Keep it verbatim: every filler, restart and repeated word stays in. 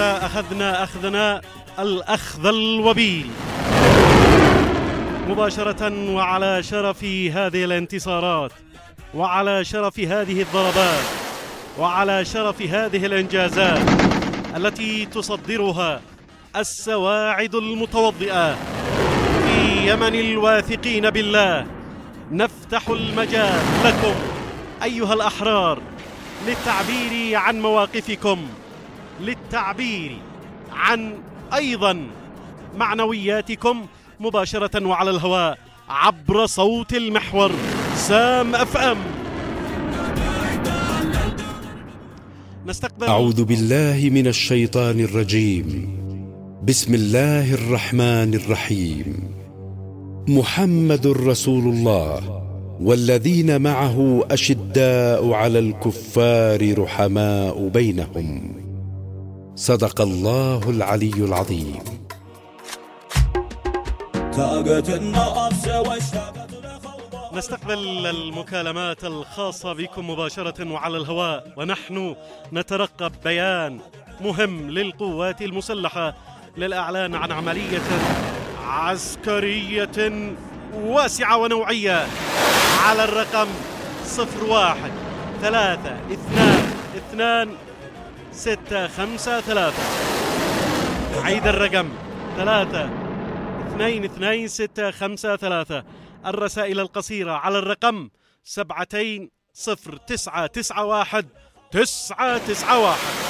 وهكذا أخذنا أخذنا الأخذ الوبيل مباشرة، وعلى شرف هذه الانتصارات، وعلى شرف هذه الضربات، وعلى شرف هذه الإنجازات التي تصدرها السواعد المتوضئة في يمن الواثقين بالله، نفتح المجال لكم أيها الأحرار للتعبير عن مواقفكم، للتعبير عن أيضا معنوياتكم مباشرة وعلى الهواء عبر صوت المحور سام أف أم. نستقبل. أعوذ بالله من الشيطان الرجيم. بسم الله الرحمن الرحيم. محمد رسول الله والذين معه أشداء على الكفار رحماء بينهم. صدق الله العلي العظيم. نستقبل المكالمات الخاصة بكم مباشرة وعلى الهواء، ونحن نترقب بيان مهم للقوات المسلحة للإعلان عن عملية عسكرية واسعة ونوعية على الرقم صفر واحد ثلاثة اثنان اثنان ستة خمسة ثلاثة. عيد الرقم ثلاثة اثنين اثنين ستة خمسة ثلاثة. الرسائل القصيرة على الرقم سبعتين صفر تسعة تسعة واحد تسعة تسعة واحد.